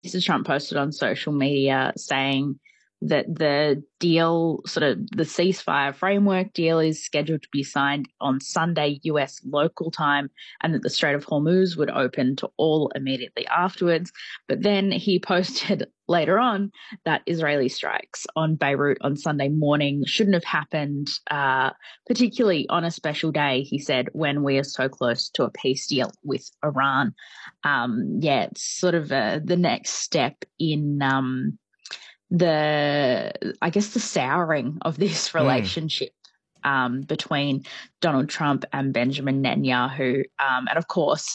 Mr. Trump posted on social media saying that the deal, sort of the ceasefire framework deal, is scheduled to be signed on Sunday US local time, and that the Strait of Hormuz would open to all immediately afterwards. But then he posted later on that Israeli strikes on Beirut on Sunday morning shouldn't have happened, particularly on a special day, he said, when we are so close to a peace deal with Iran. It's sort of the next step in the souring of this relationship between Donald Trump and Benjamin Netanyahu. And of course,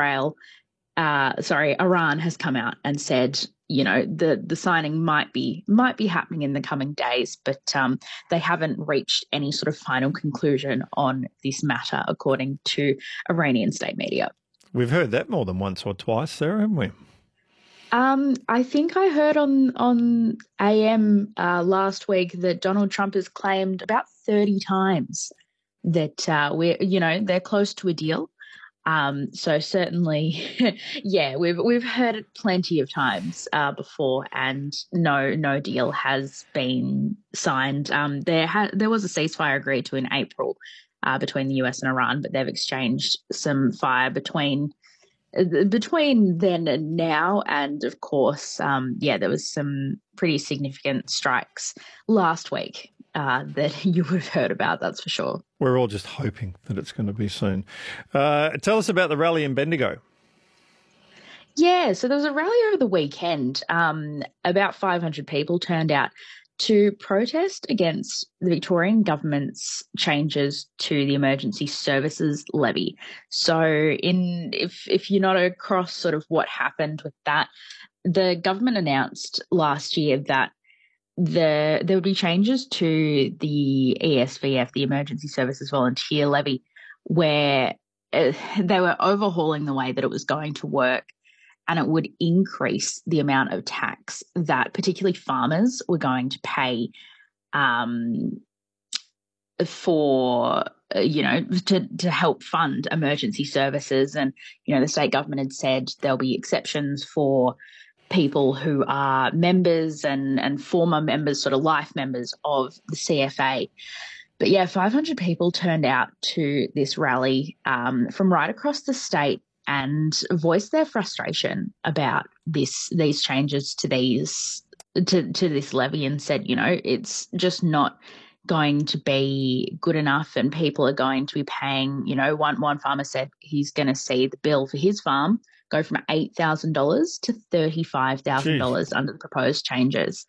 Iran has come out and said, the signing might be happening in the coming days, but they haven't reached any sort of final conclusion on this matter, according to Iranian state media. We've heard that more than once or twice, Sarah, haven't we? I think I heard on AM last week that Donald Trump has claimed about 30 times that they're close to a deal. So certainly, we've heard it plenty of times before, and no deal has been signed. There was a ceasefire agreed to in April between the US and Iran, but they've exchanged some fire between then and now. And of course, there was some pretty significant strikes last week that you would have heard about, that's for sure. We're all just hoping that it's going to be soon. Tell us about the rally in Bendigo. Yeah, so there was a rally over the weekend. About 500 people turned out to protest against the Victorian government's changes to the emergency services levy. So if you're not across sort of what happened with that, the government announced last year that there would be changes to the ESVF, the Emergency Services Volunteer Levy, where they were overhauling the way that it was going to work, and it would increase the amount of tax that particularly farmers were going to pay for, to help fund emergency services. And, the state government had said there'll be exceptions for people who are members and former members, sort of life members of the CFA. But 500 people turned out to this rally from right across the state and voiced their frustration about these changes to this levy, and said, it's just not going to be good enough, and people are going to be paying, one farmer said he's going to see the bill for his farm go from $8,000 to $35,000 under the proposed changes.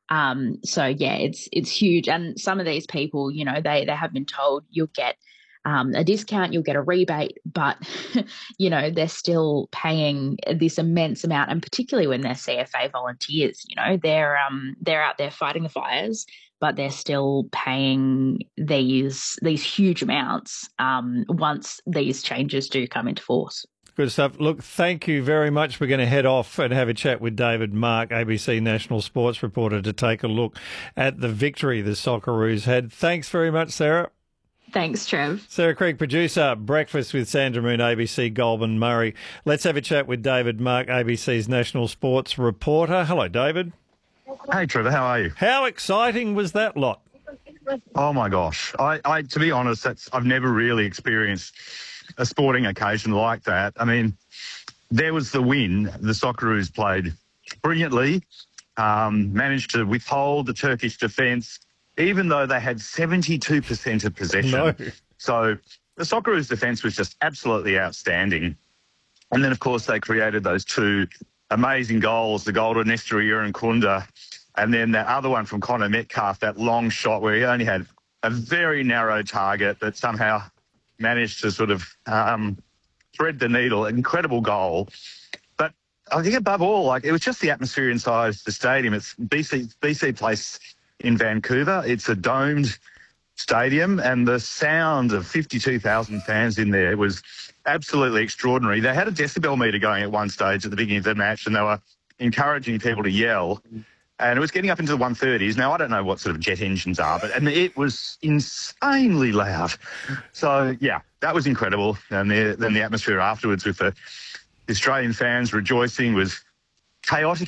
It's huge. And some of these people, they have been told you'll get a discount, you'll get a rebate, but, they're still paying this immense amount. And particularly when they're CFA volunteers, they're out there fighting the fires, but they're still paying these huge amounts once these changes do come into force. Good stuff. Look, thank you very much. We're going to head off and have a chat with David Mark, ABC National Sports reporter, to take a look at the victory the Socceroos had. Thanks very much, Sarah. Thanks, Trev. Sarah Creek, producer, Breakfast with Sandra Moon, ABC Goulburn Murray. Let's have a chat with David Mark, ABC's National Sports reporter. Hello, David. Hey, Trevor, how are you? How exciting was that lot? Oh, my gosh. I to be honest, I've never really experienced a sporting occasion like that. I mean, there was the win. The Socceroos played brilliantly, managed to withhold the Turkish defence, even though they had 72% of possession. No. So the Socceroos defence was just absolutely outstanding. And then, of course, they created those two amazing goals, the goal to Nestor Irankunda, and then that other one from Connor Metcalf, that long shot where he only had a very narrow target that somehow managed to sort of thread the needle. An incredible goal. But I think above all, it was just the atmosphere inside the stadium. It's BC Place in Vancouver. It's a domed stadium, and the sound of 52,000 fans in there was absolutely extraordinary. They had a decibel meter going at one stage at the beginning of the match, and they were encouraging people to yell. And it was getting up into the 130s. Now, I don't know what sort of jet engines are, and it was insanely loud. So, yeah, that was incredible. And then the atmosphere afterwards with the Australian fans rejoicing was chaotic